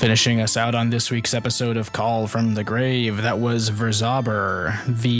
Finishing us out on this week's episode of Call from the Grave, that was Verzauber,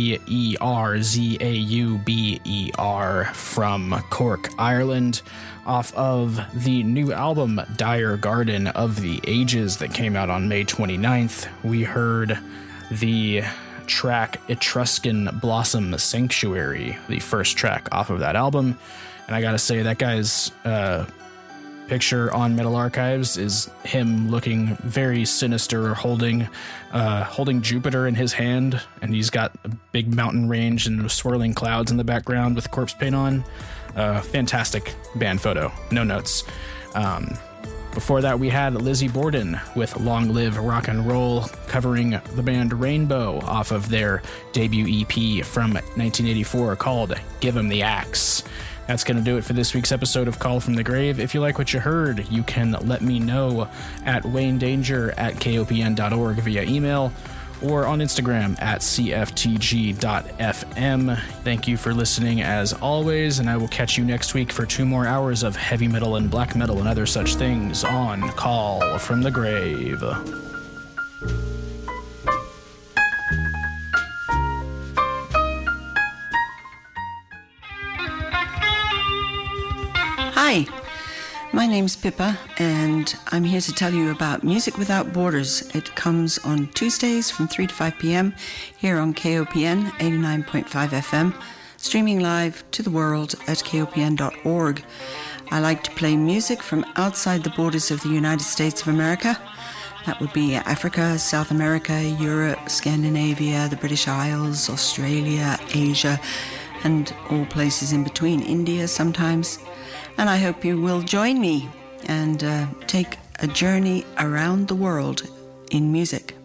Verzauber, from Cork, Ireland, off of the new album Dire Garden of the Ages that came out on May 29th. We heard the track Etruscan Blossom Sanctuary, the first track off of that album, and I gotta say, that guy's picture on Metal Archives is him looking very sinister, holding Jupiter in his hand, and he's got a big mountain range and swirling clouds in the background with corpse paint on. Fantastic band photo. No notes. Before that, we had Lizzie Borden with Long Live Rock and Roll, covering the band Rainbow off of their debut EP from 1984 called Give 'Em the Axe. That's going to do it for this week's episode of Call from the Grave. If you like what you heard, you can let me know at waynedanger@kopn.org via email or on Instagram at cftg.fm. Thank you for listening as always, and I will catch you next week for 2 more hours of heavy metal and black metal and other such things on Call from the Grave. Hi, my name's Pippa, and I'm here to tell you about Music Without Borders. It comes on Tuesdays from 3 to 5 p.m. here on KOPN 89.5 FM, streaming live to the world at kopn.org. I like to play music from outside the borders of the United States of America. That would be Africa, South America, Europe, Scandinavia, the British Isles, Australia, Asia, and all places in between, India sometimes. And I hope you will join me and take a journey around the world in music.